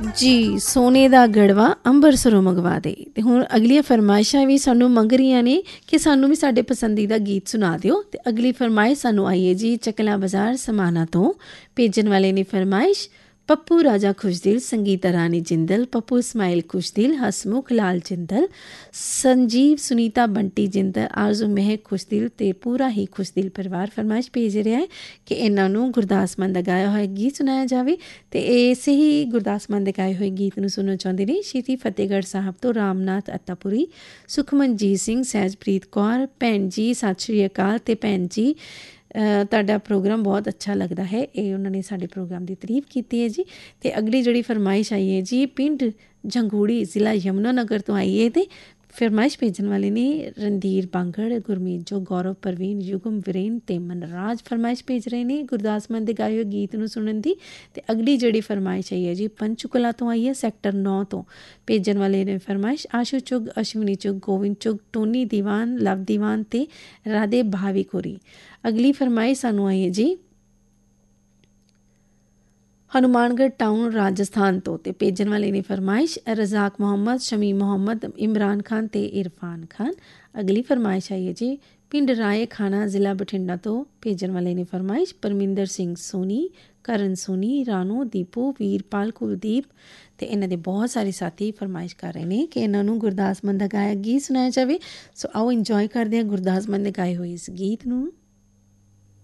ਜੀ ਸੋਨੇ ਦਾ ਗੜਵਾ ਅੰਬਰਸਰੋਂ ਮੰਗਵਾ ਦੇ। ਅਤੇ ਹੁਣ ਅਗਲੀਆਂ ਫਰਮਾਇਸ਼ਾਂ ਵੀ ਸਾਨੂੰ ਮੰਗ ਰਹੀਆਂ ਨੇ ਕਿ ਸਾਨੂੰ ਵੀ ਸਾਡੇ ਪਸੰਦੀਦਾ ਗੀਤ ਸੁਣਾ ਦਿਓ। ਅਤੇ ਅਗਲੀ ਫਰਮਾਇਸ਼ ਸਾਨੂੰ ਆਈ ਹੈ ਜੀ ਚੱਕਲਾ ਬਾਜ਼ਾਰ ਸਮਾਣਾ ਤੋਂ। ਭੇਜਣ ਵਾਲੇ ਨੇ ਫਰਮਾਇਸ਼ ਪੱਪੂ ਰਾਜਾ ਖੁਸ਼ਦਿਲ, ਸੰਗੀਤਾ ਰਾਣੀ ਜਿੰਦਲ, ਪੱਪੂ ਇਸਮਾਇਲ ਖੁਸ਼ਦਿਲ, ਹਸਮੁਖ ਲਾਲ ਜਿੰਦਲ, ਸੰਜੀਵ ਸੁਨੀਤਾ ਬੰਟੀ ਜਿੰਦਲ, ਆਰਜ਼ੂ ਮਹਿਕ ਖੁਸ਼ਦਿਲ ਅਤੇ ਪੂਰਾ ਹੀ ਖੁਸ਼ਦਿਲ ਪਰਿਵਾਰ ਫਰਮਾਇਸ਼ ਭੇਜ ਰਿਹਾ ਹੈ ਕਿ ਇਹਨਾਂ ਨੂੰ ਗੁਰਦਾਸ ਮਾਨ ਦਾ ਗਾਇਆ ਹੋਇਆ ਗੀਤ ਸੁਣਾਇਆ ਜਾਵੇ। ਅਤੇ ਇਸੇ ਹੀ ਗੁਰਦਾਸ ਮਾਨ ਦੇ ਗਾਏ ਹੋਏ ਗੀਤ ਨੂੰ ਸੁਣਨਾ ਚਾਹੁੰਦੇ ਨੇ ਸ਼੍ਰੀ ਫਤਿਹਗੜ੍ਹ ਸਾਹਿਬ ਤੋਂ ਰਾਮਨਾਥ ਅੱਤਾਪੁਰੀ, ਸੁਖਮਨਜੀਤ ਸਿੰਘ, ਸਹਿਜਪ੍ਰੀਤ ਕੌਰ। ਭੈਣ ਜੀ ਸਤਿ ਸ਼੍ਰੀ ਅਕਾਲ। ਅਤੇ ਭੈਣ ਜੀ ਤੁਹਾਡਾ ਪ੍ਰੋਗਰਾਮ ਬਹੁਤ ਅੱਛਾ ਲੱਗਦਾ ਹੈ, ਇਹ ਉਹਨਾਂ ਨੇ ਸਾਡੇ ਪ੍ਰੋਗਰਾਮ ਦੀ ਤਾਰੀਫ ਕੀਤੀ ਹੈ ਜੀ। ਅਤੇ ਅਗਲੀ ਜਿਹੜੀ ਫਰਮਾਇਸ਼ ਆਈ ਹੈ ਜੀ ਪਿੰਡ ਜੰਗੂੜੀ ਜ਼ਿਲ੍ਹਾ ਯਮੁਨਾ ਨਗਰ ਤੋਂ ਆਈ ਹੈ। ਅਤੇ ਫਰਮਾਇਸ਼ ਭੇਜਣ ਵਾਲੇ ਨੇ ਰਣਧੀਰ ਬਾਂਗੜ, ਗੁਰਮੀਤ ਜੋ, ਗੌਰਵ ਪ੍ਰਵੀਨ, ਯੁਗਮ ਵੀਰੇਨ ਅਤੇ ਮਨਰਾਜ ਫਰਮਾਇਸ਼ ਭੇਜ ਰਹੇ ਨੇ ਗੁਰਦਾਸ ਮਾਨ ਦੇ ਗਾਏ ਹੋਏ ਗੀਤ ਨੂੰ ਸੁਣਨ ਦੀ। ਅਤੇ ਅਗਲੀ ਜਿਹੜੀ ਫਰਮਾਇਸ਼ ਆਈ ਹੈ ਜੀ ਪੰਚਕੁਲਾ ਤੋਂ ਆਈ ਹੈ, ਸੈਕਟਰ 9 ਤੋਂ। ਭੇਜਣ ਵਾਲੇ ਨੇ ਫਰਮਾਇਸ਼ ਆਸ਼ੂ ਚੁਗ, ਅਸ਼ਵਨੀ ਚੁਗ, ਗੋਬਿੰਦ ਚੁਗ, ਟੋਨੀ ਦੀਵਾਨ, ਲਵ ਦੀਵਾਨ ਅਤੇ ਰਾਧੇ ਭਾਵੀ ਕੋਰੀ। ਅਗਲੀ ਫਰਮਾਇਸ਼ ਸਾਨੂੰ ਆਈ ਹੈ ਜੀ ਹਨੂੰਮਾਨਗੜ੍ਹ ਟਾਊਨ ਰਾਜਸਥਾਨ ਤੋਂ। ਅਤੇ ਭੇਜਣ ਵਾਲੇ ਨੇ ਫਰਮਾਇਸ਼ ਰਜ਼ਾਕ ਮੁਹੰਮਦ, ਸ਼ਮੀ ਮੁਹੰਮਦ, ਇਮਰਾਨ ਖਾਨ ਅਤੇ ਇਰਫਾਨ ਖਾਨ। ਅਗਲੀ ਫਰਮਾਇਸ਼ ਆਈ ਹੈ ਜੀ ਪਿੰਡ ਰਾਏ ਖਾਨਾ ਜ਼ਿਲ੍ਹਾ ਬਠਿੰਡਾ ਤੋਂ। ਭੇਜਣ ਵਾਲੇ ਨੇ ਫਰਮਾਇਸ਼ ਪਰਮਿੰਦਰ ਸਿੰਘ ਸੋਨੀ, ਕਰਨ ਸੋਨੀ, ਰਾਣੋ, ਦੀਪੂ, ਵੀਰਪਾਲ, ਕੁਲਦੀਪ ਅਤੇ ਇਹਨਾਂ ਦੇ ਬਹੁਤ ਸਾਰੇ ਸਾਥੀ ਫਰਮਾਇਸ਼ ਕਰ ਰਹੇ ਨੇ ਕਿ ਇਹਨਾਂ ਨੂੰ ਗੁਰਦਾਸ ਮਾਨ ਦਾ ਗਾਇਆ ਗੀਤ ਸੁਣਾਇਆ ਜਾਵੇ। ਸੋ ਆਓ ਇੰਜੋਏ ਕਰਦੇ ਹਾਂ ਗੁਰਦਾਸ ਮਾਨ ਦੇ ਗਾਏ ਹੋਏ ਇਸ ਗੀਤ ਨੂੰ।